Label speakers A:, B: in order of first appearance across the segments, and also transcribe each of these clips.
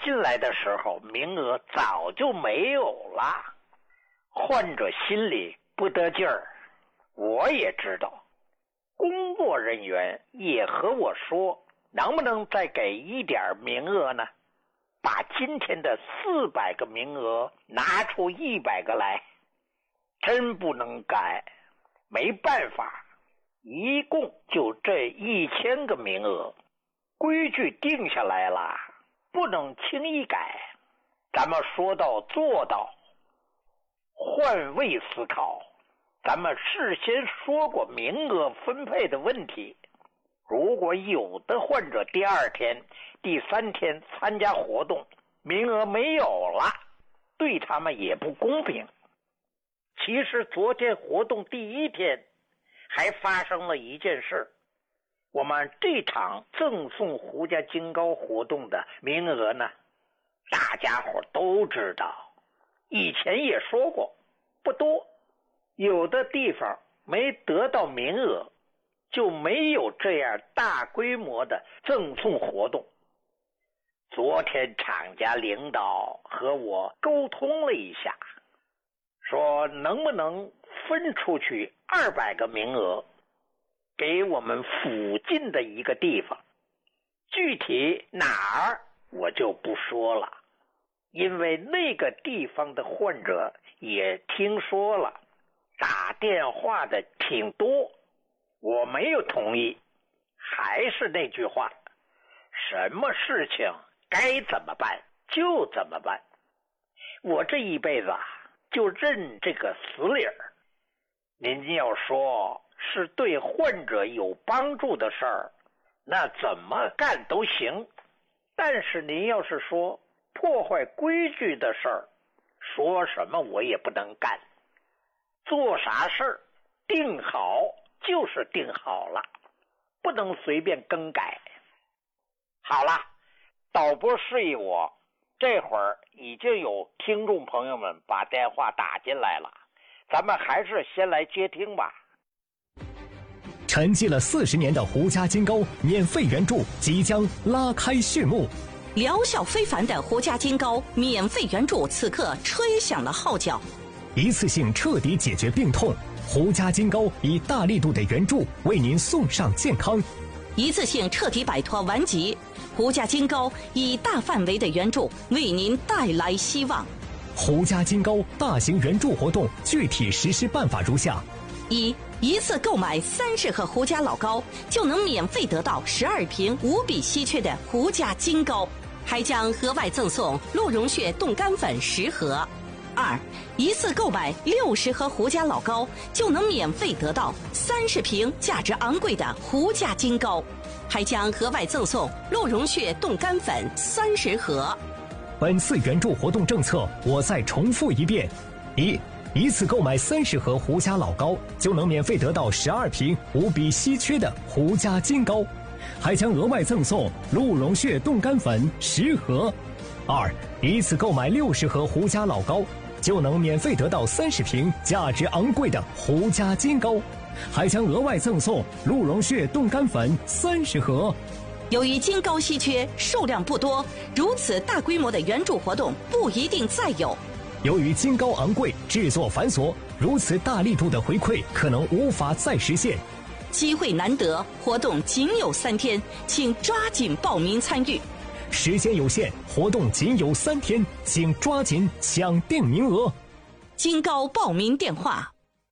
A: 进来的时候，名额早就没有了。患者心里不得劲儿，我也知道。工作人员也和我说，能不能再给一点名额呢？把今天的400个名额拿出100个来。真不能改，没办法，一共就这1000个名额，规矩定下来了，不能轻易改。咱们说到做到，换位思考，咱们事先说过名额分配的问题。如果有的患者第2天、第3天参加活动，名额没有了，对他们也不公平。其实昨天活动第1天还发生了一件事，我们这场赠送胡家金糕活动的名额呢，大家伙都知道，以前也说过，不多，有的地方没得到名额，就没有这样大规模的赠送活动。昨天厂家领导和我沟通了一下，说能不能分出去200个名额给我们附近的一个地方，具体哪儿我就不说了，因为那个地方的患者也听说了，打电话的挺多，我没有同意。还是那句话，什么事情该怎么办就怎么办，我这一辈子就认这个死理儿。您要说是对患者有帮助的事儿，那怎么干都行。但是您要是说破坏规矩的事儿，说什么我也不能干。做啥事儿定好就是定好了，不能随便更改。好了，导播示意我，这会儿已经有听众朋友们把电话打进来了，咱们还是先来接听吧。
B: 沉寂了40年的胡家金糕免费援助即将拉开序幕，
C: 疗效非凡的胡家金糕免费援助此刻吹响了号角，
B: 一次性彻底解决病痛。胡家金糕以大力度的援助为您送上健康，
C: 一次性彻底摆脱顽疾。胡家金糕以大范围的援助为您带来希望。
B: 胡家金糕大型援助活动具体实施办法如下：
C: 一次购买30盒胡家老糕，就能免费得到12瓶无比稀缺的胡家金糕，还将额外赠送鹿茸血冻干粉10盒。一次购买60盒胡家老糕，就能免费得到30瓶价值昂贵的胡家金糕，还将额外赠送鹿茸血冻干粉30盒。
B: 本次援助活动政策我再重复一遍：一次购买30盒胡家老糕，就能免费得到12瓶无比稀缺的胡家金糕，还将额外赠送鹿茸血冻干粉10盒。一次购买60盒胡家老糕，就能免费得到30瓶价值昂贵的胡家金糕，还将额外赠送鹿茸血冻干粉30盒。
C: 由于金糕稀缺，数量不多，如此大规模的援助活动不一定再有。
B: 由于金糕昂贵，制作繁琐，如此大力度的回馈可能无法再实现。
C: 机会难得，活动仅有3天，请抓紧报名参与。
B: 时间有限，活动仅有3天，请抓紧抢订名额。
C: 金糕报名电话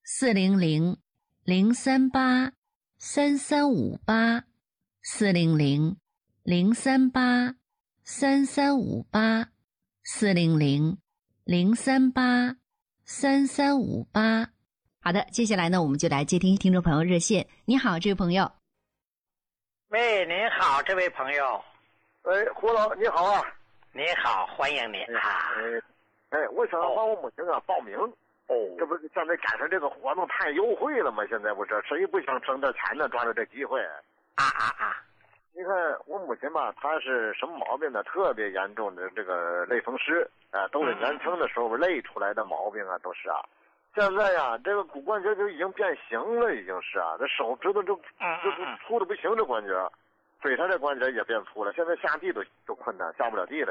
D: 400-038-3358，400-038-3358。好的，接下来呢，我们就来接听听众朋友热线。你好，这位朋友。
A: 喂，您好，这位朋友。
E: 胡老你好啊。
A: 您好，欢迎您啊。
E: 我想帮我母亲报名。这不是现在赶上这个活动太优惠了吗？现在不是谁不想挣点钱呢？抓住这机会。你看我母亲吧，她是什么毛病呢？特别严重的这个类风湿都是年轻的时候累出来的毛病啊，都是啊。现在呀，这个骨关节就已经变形了，已经是啊，这手指头就粗的不行，这关节，腿上这关节也变粗了，现在下地都困难，下不了地了。